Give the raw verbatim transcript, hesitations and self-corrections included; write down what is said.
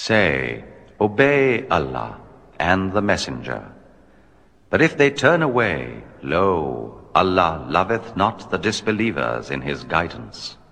Say, obey Allah and the Messenger. But if they turn away, lo, Allah loveth not the disbelievers in His guidance.